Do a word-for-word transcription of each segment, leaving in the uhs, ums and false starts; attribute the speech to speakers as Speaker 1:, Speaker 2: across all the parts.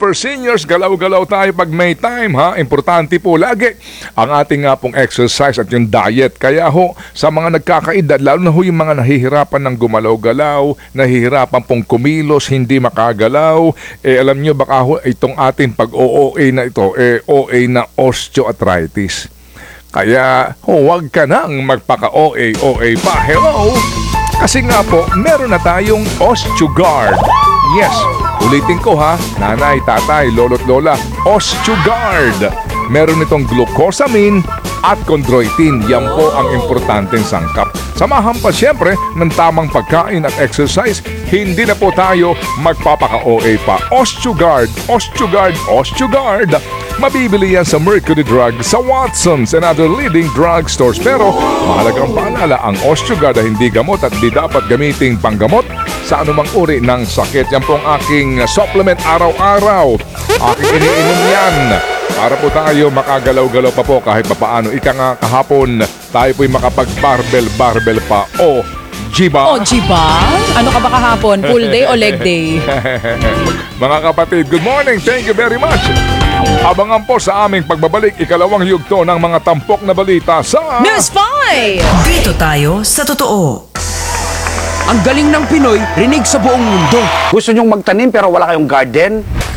Speaker 1: super seniors, galaw-galaw tayo pag may time ha. Importante po lagi ang ating nga pong exercise at yung diet. Kaya ho, sa mga nagkakaedad, lalo na ho yung mga nahihirapan ng gumalaw-galaw, nahihirapan pong kumilos, hindi makagalaw, eh alam nyo baka ho itong ating pag-O O A na ito, eh O A na osteoarthritis. Kaya huwag ka nang magpaka-O A O A pa. Hello! Kasi nga po, meron na tayong OsteoGuard. Yes, ulitin ko ha, nanay, tatay, lolo't lola, OsteoGuard. Meron itong glucosamine at chondroitin. Yan po ang importanteng sangkap. Samahan pa siyempre ng tamang pagkain at exercise, hindi na po tayo magpapaka-O A pa. OsteoGuard, OsteoGuard, OsteoGuard. Mabibili yan sa Mercury Drug, sa Watsons and other leading drugstores. Pero mahalagang paalala, ang OsteoGuard ay hindi gamot at di dapat gamiting panggamot sa anumang uri ng sakit. Yan po ang aking supplement araw-araw. Aking iniinom yan para po tayo makagalaw-galaw pa po kahit papaano. Ika nga kahapon, tayo po'y makapag-barbell-barbell pa. O, Jiba?
Speaker 2: O, Jiba? Ano ka ba kahapon? Full day o leg day?
Speaker 1: Mga kapatid, good morning. Thank you very much. Abangan po sa aming pagbabalik, ikalawang yugto ng mga tampok na balita sa
Speaker 2: Miss Five!
Speaker 3: Dito tayo sa totoo.
Speaker 4: Ang galing ng Pinoy, rinig sa buong mundo.
Speaker 5: Gusto nyong magtanim pero wala kayong garden?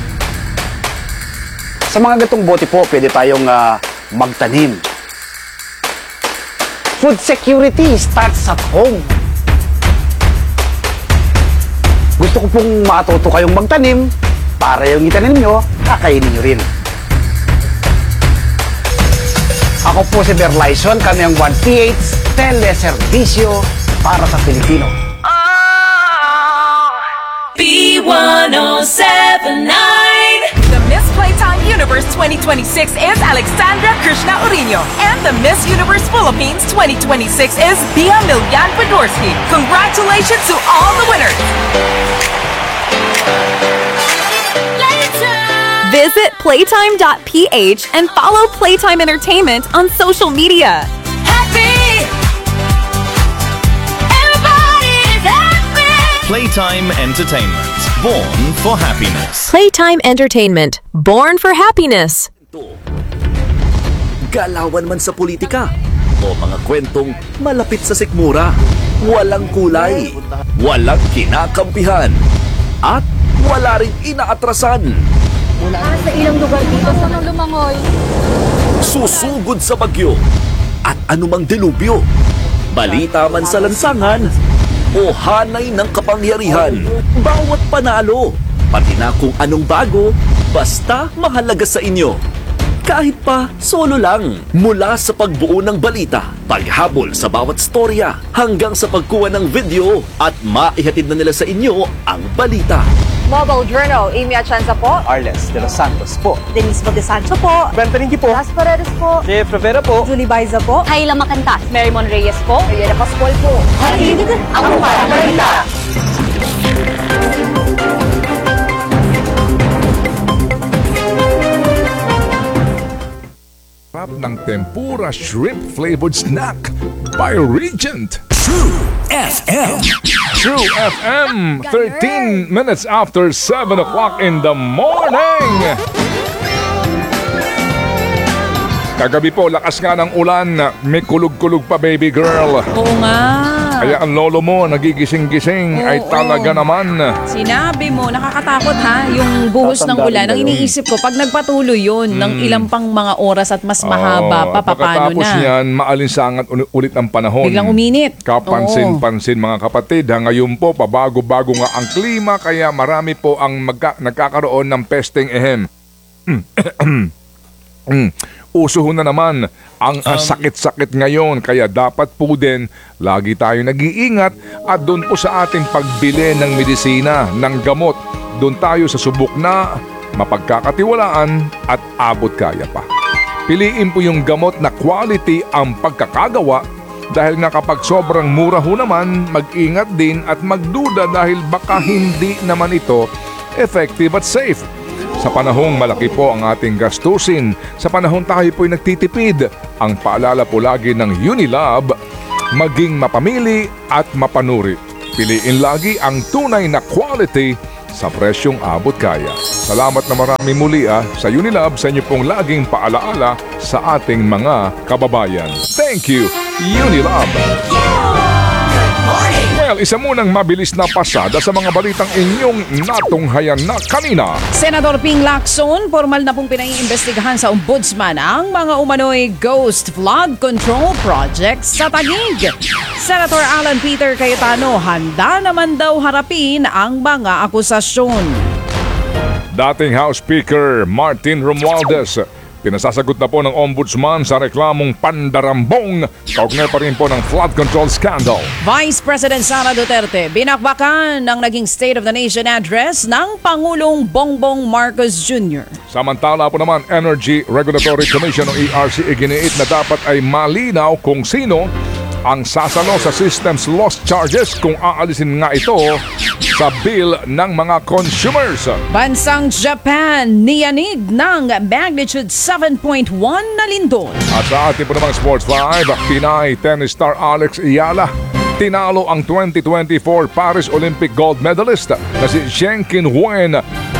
Speaker 5: Sa mga gatong bote po, pwede tayong uh, magtanim. Food security starts at home. Gusto ko pong matuto kayong magtanim para yung itanim nyo, kakainin nyo rin. Ako po si Berlyson, kami ang one P H Teleservisyo para sa Pilipino.
Speaker 6: B one oh seven point nine.
Speaker 7: The Miss Playtime Universe twenty twenty-six is Alexandra Krishna Urino, and the Miss Universe Philippines twenty twenty-six is Bia Milyan Podorski. Congratulations to all the winners!
Speaker 8: Visit playtime dot p h and follow Playtime Entertainment on social media.
Speaker 6: Happy! Everybody's happy!
Speaker 9: Playtime Entertainment. Born for happiness.
Speaker 8: Playtime Entertainment. Born for happiness.
Speaker 10: Galawan man sa politika o mga kwentong malapit sa sikmura. Walang kulay, walang kinakampihan, at wala rin inaatrasan.
Speaker 11: Para sa ilang lugar dito sa lumangoy.
Speaker 10: Susugod sa bagyo at anumang delubyo. Balita man sa lansangan o hanay ng kapangyarihan. Bawat panalo, pati na kung anong bago, basta mahalaga sa inyo. Kahit pa solo lang. Mula sa pagbuo ng balita, paghabol sa bawat storya, hanggang sa pagkuha ng video at maihatid na nila sa inyo ang balita.
Speaker 11: Mobile Journal, Amy Atienza po.
Speaker 5: Arles de los Santos po.
Speaker 11: Denise Bautista po.
Speaker 5: Ben Peringhi po.
Speaker 11: Las Paredes po.
Speaker 5: Jeff Rivera po.
Speaker 11: Julie Baiza po.
Speaker 8: Kayla Macantas.
Speaker 11: Marymon Reyes po.
Speaker 7: Ariana Pascual po.
Speaker 11: Hatid ang para balita.
Speaker 1: ng tempura shrimp flavored snack by Regent.
Speaker 3: True F M.
Speaker 1: True F M, thirteen minutes after seven o'clock in the morning. Kagabi po, lakas nga ng ulan. May kulog-kulog pa, baby girl.
Speaker 2: Oo nga.
Speaker 1: Kaya ang lolo mo, nagigising-gising,
Speaker 2: Oo,
Speaker 1: ay talaga
Speaker 2: oo.
Speaker 1: naman.
Speaker 2: Sinabi mo, nakakatakot ha, yung buhos ng ulan. Ang iniisip ko, pag nagpatuloy yun
Speaker 1: Hmm.
Speaker 2: ng ilang pang mga oras at mas mahaba pa, paano
Speaker 1: Pagkatapos
Speaker 2: na?
Speaker 1: niyan, maalinsangan uni- ulit ang panahon.
Speaker 2: Biglang uminit.
Speaker 1: Kapansin-pansin mga kapatid. Ha, ngayon po, pabago-bago nga ang klima, kaya marami po ang magka- nagkakaroon ng pesteng ehem. Mm. Uso ho na naman ang uh, sakit-sakit ngayon, kaya dapat po din lagi tayo nag-iingat at doon po sa ating pagbili ng medisina, ng gamot, doon tayo sa subok na mapagkakatiwalaan at abot kaya pa. Piliin po yung gamot na quality ang pagkakagawa dahil nga kapag sobrang mura ho naman, mag-ingat din at magduda dahil baka hindi naman ito effective at safe. Sa panahong malaki po ang ating gastusin, sa panahon tayo po'y nagtitipid, ang paalala po lagi ng Unilab, maging mapamili at mapanuri. Piliin lagi ang tunay na quality sa presyong abot kaya. Salamat na marami muli ah, sa Unilab sa inyo pong laging paalaala sa ating mga kababayan. Thank you, Unilab! Well, isa munang mabilis na pasada sa mga balitang inyong natunghayan na kanina.
Speaker 2: Senador Ping Lacson, formal na pong pinaiimbestigahan sa Ombudsman ang mga umano'y ghost flood control projects sa Taguig. Senator Alan Peter Cayetano, handa naman daw harapin ang mga akusasyon.
Speaker 1: Dating House Speaker Martin Romualdez, pinasasagot na po ng Ombudsman sa reklamong pandarambong kaugnay pa rin po ng flood control scandal.
Speaker 2: Vice President Sara Duterte, binakbakan ng naging State of the Nation address ng Pangulong Bongbong Marcos Junior
Speaker 1: Samantala po naman, Energy Regulatory Commission o E R C iginiit na dapat ay malinaw kung sino ang sasalo sa systems loss charges kung aalisin nga ito sa bill ng mga consumers.
Speaker 2: Bansang Japan, niyanig ng magnitude seven point one na lindol.
Speaker 1: At sa ating po namang Sports five, Pinay tennis star Alex Iyala tinalo ang twenty twenty-four Paris Olympic gold medalist na si Zheng Qinwen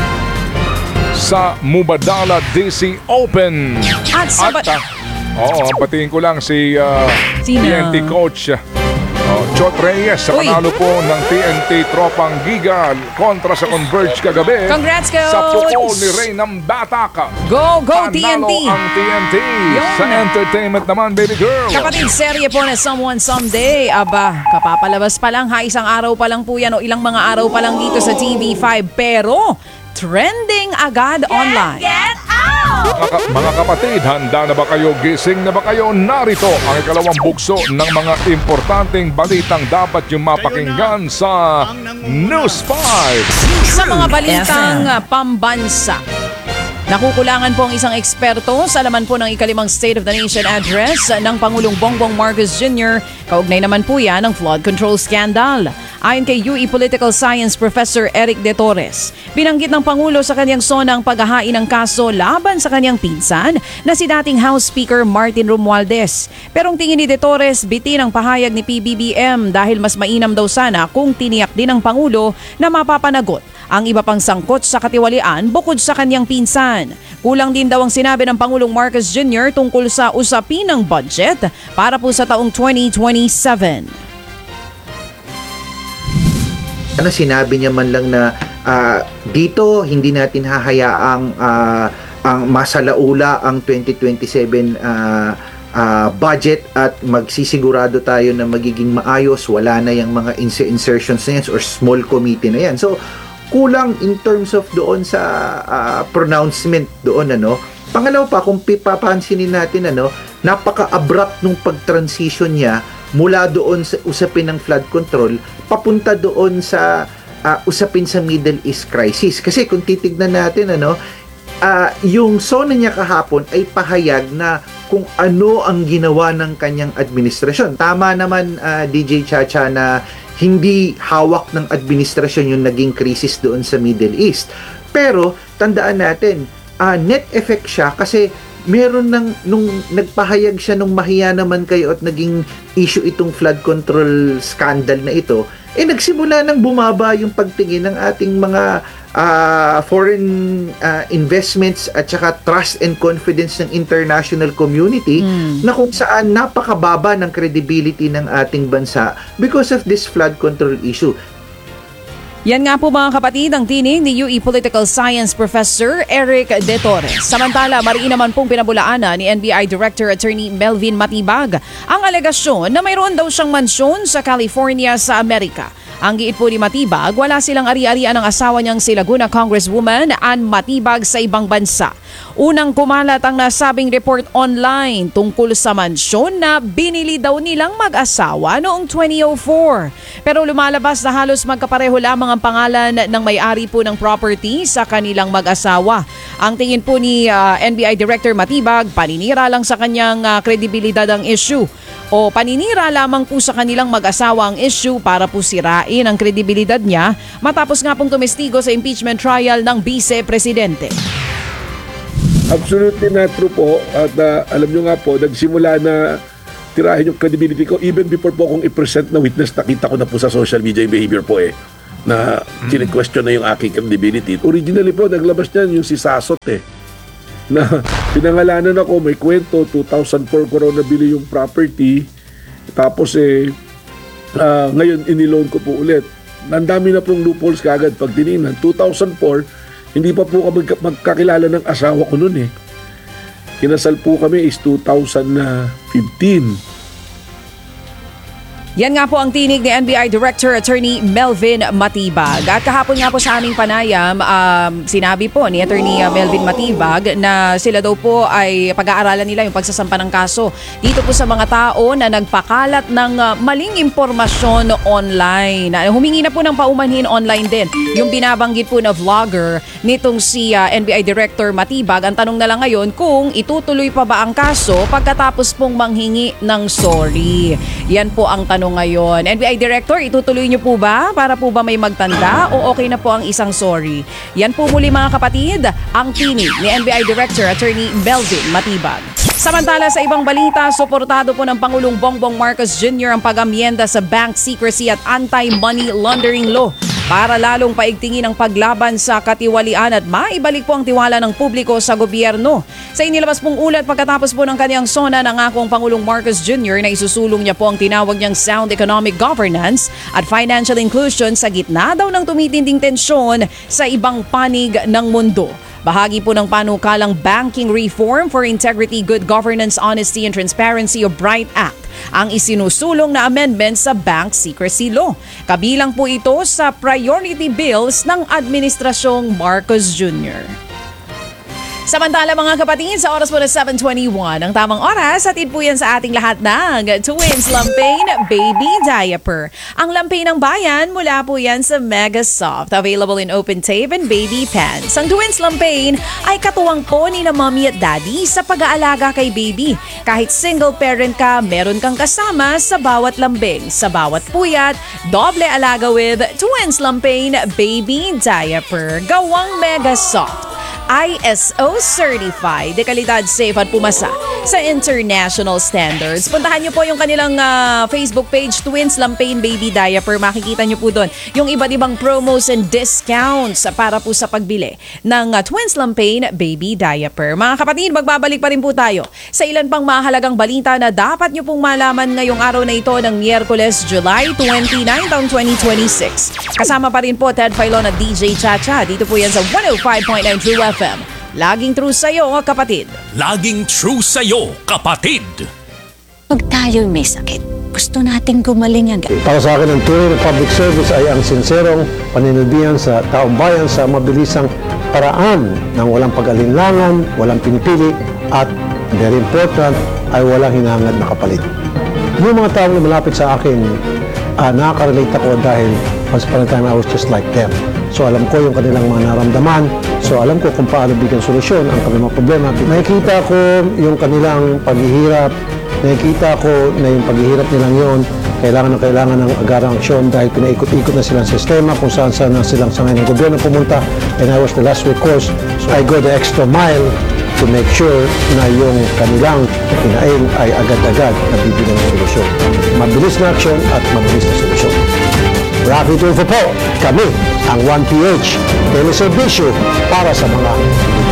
Speaker 1: sa Mubadala D C Open.
Speaker 2: At sa
Speaker 1: At, uh, Oo, patingin ko lang si uh,
Speaker 2: Sino?
Speaker 1: T N T coach uh, Chot Reyes sa
Speaker 2: Uy.
Speaker 1: panalo po ng T N T Tropang Giga kontra sa Converge kagabi.
Speaker 2: Congrats, Coach!
Speaker 1: Sa pukol ni Reynam Batak.
Speaker 2: Go, go, T N T!
Speaker 1: Panalo ang T N T.
Speaker 2: Yun.
Speaker 1: Sa entertainment naman, baby girl.
Speaker 2: Kapatid, serye po na Someone Someday. Aba, kapapalabas pa lang ha. Isang araw pa lang po yan o ilang mga araw pa lang dito sa T V five. Pero, trending agad online.
Speaker 11: Get out!
Speaker 1: Mga, ka- mga kapatid, handa na ba kayo? Gising na ba kayo? Narito ang ikalawang bugso ng mga importanteng balitang dapat yung mapakinggan sa News five.
Speaker 2: Sa mga balitang uh, pambansa, nakukulangan po ang isang eksperto sa laman po ng ikalimang State of the Nation address ng Pangulong Bongbong Marcos Junior Kaugnay naman po yan ng flood control scandal. Ayon kay U E Political Science Professor Eric De Torres, binanggit ng Pangulo sa kanyang sona ang paghahain ng kaso laban sa kanyang pinsan na si dating House Speaker Martin Romualdez. Pero ang tingin ni De Torres, bitin ang pahayag ni P B B M dahil mas mainam daw sana kung tiniyak din ng Pangulo na mapapanagot ang iba pang sangkot sa katiwalian bukod sa kanyang pinsan. Kulang din daw ang sinabi ng Pangulong Marcos Junior tungkol sa usapin ng budget para po sa taong twenty twenty-seven.
Speaker 12: Ano, sinabi niya man lang na uh, dito hindi natin hahayaang uh, ang masalaula ang twenty twenty-seven uh, uh, budget at magsisigurado tayo na magiging maayos, wala na yung mga ins- insertions na yan or small committee na yan. So kulang in terms of doon sa uh, pronouncement doon, ano. Pangalawa pa, kung pipapansinin natin, ano, napaka-abrupt nung pag-transition niya mula doon sa usapin ng flood control papunta doon sa uh, usapin sa Middle East crisis. Kasi kung titignan natin, ano, uh, yung sona niya kahapon ay pahayag na kung ano ang ginawa ng kanyang administrasyon. Tama naman, uh, D J Chacha, na hindi hawak ng administrasyon yung naging krisis doon sa Middle East. Pero tandaan natin, uh, net effect siya kasi meron nang nung nagpahayag siya nung mahiya naman kayo at naging issue itong flood control scandal na ito, eh nagsimula nang bumaba yung pagtingin ng ating mga uh, foreign uh, investments at saka trust and confidence ng international community mm. na kung saan napakababa ng credibility ng ating bansa because of this flood control issue.
Speaker 2: Yan nga po mga kapatid ang tinig ni U E Political Science Professor Eric De Torres. Samantala, mariin naman pong pinabulaanan ni N B I Director Attorney Melvin Matibag ang alegasyon na mayroon daw siyang mansyon sa California sa Amerika. Ang giit po ni Matibag, wala silang ari-arian ng asawa niyang si Laguna Congresswoman Ann Matibag sa ibang bansa. Unang kumalat ang nasabing report online tungkol sa mansyon na binili daw nilang mag-asawa noong twenty oh four. Pero lumalabas na halos magkapareho lamang ang pangalan ng may-ari po ng property sa kanilang mag-asawa. Ang tingin po ni uh, N B I Director Matibag, paninira lang sa kanyang uh, kredibilidad ang issue. O paninira lamang po sa kanilang mag-asawa ang issue para po sirain ang kredibilidad niya matapos nga pong tumestigo sa impeachment trial ng Vice-Presidente.
Speaker 13: Absolutely not true po. At uh, alam nyo nga po, nagsimula na tirahin yung credibility ko even before po akong i-present na witness, nakita ko na po sa social media yung behavior po eh. na kine-question na yung aking credibility. Originally po, naglabas niyan yung si Sasot eh. Na pinangalanan ako, may kwento, two thousand four ko raw nabili yung property. Tapos eh, uh, ngayon iniloan ko po ulit. Ang dami na pong loopholes kagad pag tinignan. two thousand four, hindi pa po kami magkakilala ng asawa ko noon eh. Kinasal po kami is two thousand fifteen.
Speaker 2: Yan nga po ang tinig ni N B I Director Attorney Melvin Matibag. At kahapon nga po sa aming panayam, um, sinabi po ni Attorney Melvin Matibag na sila daw po ay pag-aaralan nila yung pagsasampa ng kaso dito po sa mga tao na nagpakalat ng uh, maling impormasyon online. Uh, humingi na po ng paumanhin online din yung binabanggit po na vlogger nitong si uh, N B I Director Matibag. Ang tanong na lang ngayon kung itutuloy pa ba ang kaso pagkatapos pong manghingi ng sorry. Yan po ang tanong ngayon. N B I Director, itutuloy niyo po ba para po ba may magtanda o okay na po ang isang sorry? Yan po muli mga kapatid, ang tinig ni N B I Director Attorney Melvin Matibag. Samantala sa ibang balita, suportado po ng Pangulong Bongbong Marcos Junior ang pag-amyenda sa Bank Secrecy at Anti-Money Laundering Law para lalong paigtingin ang paglaban sa katiwalian at maibalik po ang tiwala ng publiko sa gobyerno. Sa inilabas pong ulat pagkatapos po ng kanyang sona, nangako ang Pangulong Marcos Junior na isusulong niya po ang tinawag niyang sound economic governance at financial inclusion sa gitna daw ng tumitinding tensyon sa ibang panig ng mundo. Bahagi po ng panukalang Banking Reform for Integrity, Good Governance, Honesty and Transparency o BRIGHT Act ang isinusulong na amendment sa Bank Secrecy Law. Kabilang po ito sa priority bills ng Administrasyong Marcos Junior Samantala mga kapatid, sa oras po na seven twenty-one, ang tamang oras, atid po yan sa ating lahat ng Twins Lampain Baby Diaper. Ang lampain ng bayan, mula po yan sa Mega Soft. Available in open tape and baby pants. Ang Twins Lampain ay katuwang po ni na mommy at daddy sa pag-aalaga kay baby. Kahit single parent ka, meron kang kasama sa bawat lambing. Sa bawat puyat, doble alaga with Twins Lampain Baby Diaper. Gawang Mega Soft. I S O certified, dekalidad safe at pumasa sa international standards. Puntahan niyo po yung kanilang uh, Facebook page, Twins Lampain Baby Diaper. Makikita niyo po doon yung iba't ibang promos and discounts para po sa pagbili ng uh, Twins Lampain Baby Diaper. Mga kapatid, magbabalik pa rin po tayo sa ilan pang mahalagang balita na dapat niyo pong malaman ngayong araw na ito ng Miyerkules, July twenty-ninth, twenty twenty-six. Kasama pa rin po Ted Filon at D J Chacha. Dito po yan sa one oh five point nine True F M. Laging true sa'yo, kapatid.
Speaker 14: Laging true sa'yo, kapatid.
Speaker 15: Pag tayo'y may sakit, gusto nating gumaling agad.
Speaker 16: Para sa akin, ang tunay na public service ay ang sinserong paninilbihan sa taong bayan sa mabilisang paraan ng walang pag-alinlangan, walang pinipili, at very important, ay walang hinahangad na kapalit. Yung mga taong na malapit sa akin, uh, nakaka-relate ako dahil once upon a time I was just like them. So alam ko yung kanilang mga naramdaman. So alam ko kung paano bigyan solusyon ang kanilang mga problema. Nakikita ko yung kanilang paghihirap. Nakikita ko na yung paghihirap nilang yon kailangan na kailangan ng agarang aksyon dahil pinaikot-ikot na silang sistema kung saan saan na silang sangay ng gobyerno pumunta. And I was the last recourse. So I go the extra mile to make sure na yung kanilang kinain ay agad-agad na bibigyan ng solusyon. Mabilis na aksyon at mabilis na solusyon. Rafi Tulfo po, kami ang one P H, teleservisyo para sa mga